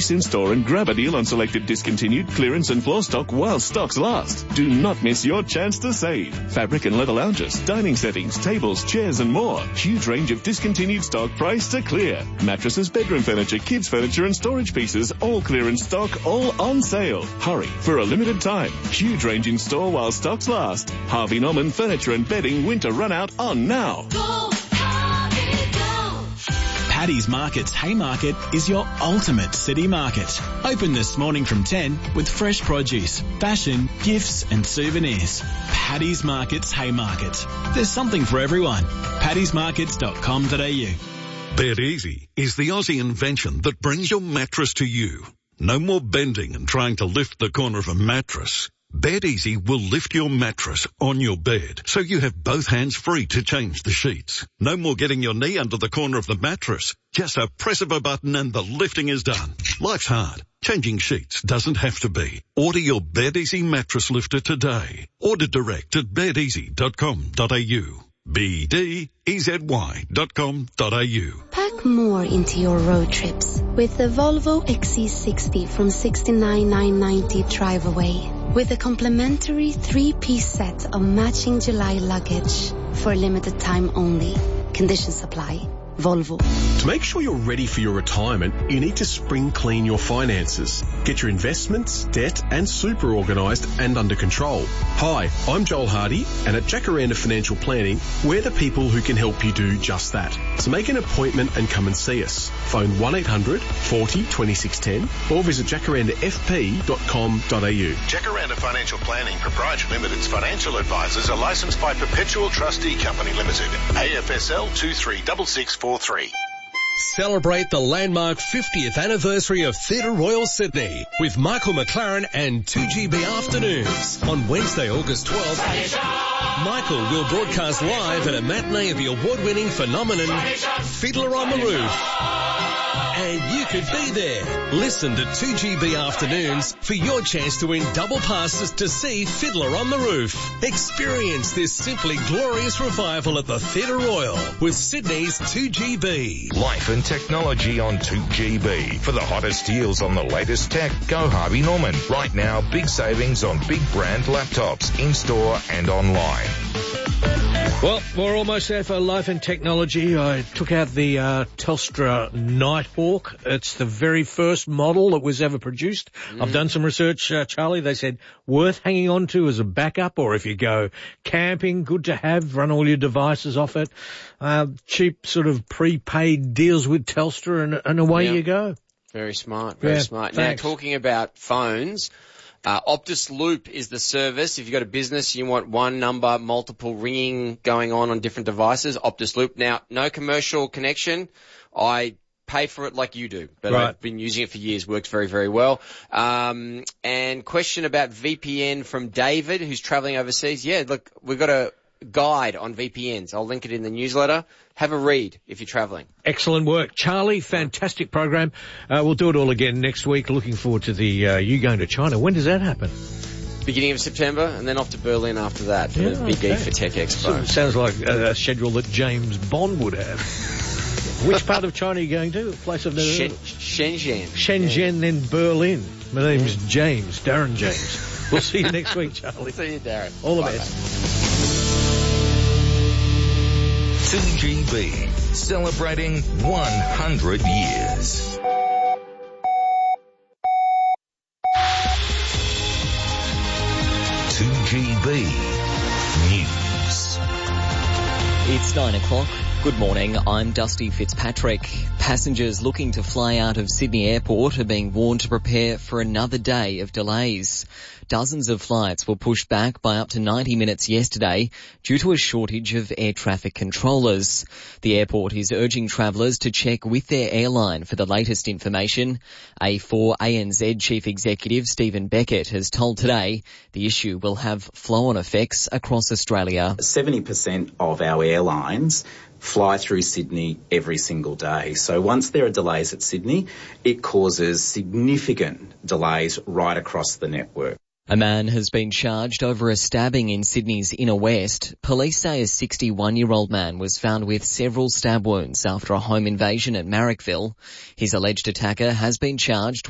Race in store and grab a deal on selected discontinued, clearance and floor stock while stocks last. Do not miss your chance to save. Fabric and leather lounges, dining settings, tables, chairs and more. Huge range of discontinued stock priced to clear. Mattresses, bedroom furniture, kids furniture and storage pieces, all clearance stock, all on sale. Hurry, for a limited time. Huge range in store while stocks last. Harvey Norman Furniture and Bedding winter run out on now. Go, Harvey, go. Paddy's Market's Haymarket is your ultimate city market. Open this morning from 10 with fresh produce, fashion, gifts and souvenirs. Paddy's Market's Haymarket. There's something for everyone. paddysmarkets.com.au. Bed Easy is the Aussie invention that brings your mattress to you. No more bending and trying to lift the corner of a mattress. Bed Easy will lift your mattress on your bed, so you have both hands free to change the sheets. No more getting your knee under the corner of the mattress. Just a press of a button and the lifting is done. Life's hard. Changing sheets doesn't have to be. Order your Bed Easy mattress lifter today. Order direct at bedeasy.com.au. BDEZY.com.au. Pack more into your road trips with the Volvo XC60 from $69,990 drive away. With a complimentary 3-piece set of matching July luggage for a limited time only. Conditions apply. Volvo. To make sure you're ready for your retirement, you need to spring clean your finances. Get your investments, debt and super organised and under control. Hi, I'm Joel Hardy, and at Jacaranda Financial Planning, we're the people who can help you do just that. So make an appointment and come and see us. Phone 1800 40 2610 or visit jacarandafp.com.au. Jacaranda Financial Planning Proprietary Limited's financial advisors are licensed by Perpetual Trustee Company Limited, AFSL 236643. Celebrate the landmark 50th anniversary of Theatre Royal Sydney with Michael McLaren and 2GB Afternoons. On Wednesday, August 12th, Michael will broadcast live at a matinee of the award-winning phenomenon Fiddler on the Roof. And you could be there. Listen to 2GB Afternoons for your chance to win double passes to see Fiddler on the Roof. Experience this simply glorious revival at the Theatre Royal with Sydney's 2GB. Life and technology on 2GB. For the hottest deals on the latest tech, go Harvey Norman. Right now, big savings on big brand laptops in-store and online. Well, we're almost there for Life and Technology. I took out the Telstra Nighthawk. It's the very first model that was ever produced. I've done some research, Charlie. They said worth hanging on to as a backup, or if you go camping, good to have, run all your devices off it. Cheap sort of prepaid deals with Telstra and away you go. Very smart, very smart. Thanks. Now, talking about phones, Optus Loop is the service. If you've got a business, you want one number, multiple ringing going on different devices, Optus Loop. Now, no commercial connection. I pay for it like you do, but I've been using it for years. Works very, very well. And question about VPN from David, who's traveling overseas. Yeah, look, we've got a guide on VPNs. I'll link it in the newsletter. Have a read if you're travelling. Excellent work. Charlie, fantastic program. We'll do it all again next week. Looking forward to the you going to China. When does that happen? Beginning of September, and then off to Berlin after that for the Big E for Tech Expo. Sounds like a schedule that James Bond would have. Which part of China are you going to? A place I've never heard of. Shenzhen. Shenzhen, then Berlin. My name's James, Darren James. We'll see you next week, Charlie. See you, Darren. All the best. 2GB, celebrating 100 years. News. It's 9 o'clock. Good morning, I'm Dusty Fitzpatrick. Passengers looking to fly out of Sydney Airport are being warned to prepare for another day of delays. Dozens of flights were pushed back by up to 90 minutes yesterday due to a shortage of air traffic controllers. The airport is urging travellers to check with their airline for the latest information. A4ANZ Chief Executive Stephen Beckett has told Today the issue will have flow-on effects across Australia. 70% of our airlines fly through Sydney every single day. So once there are delays at Sydney, it causes significant delays right across the network. A man has been charged over a stabbing in Sydney's Inner West. Police say a 61-year-old man was found with several stab wounds after a home invasion at Marrickville. His alleged attacker has been charged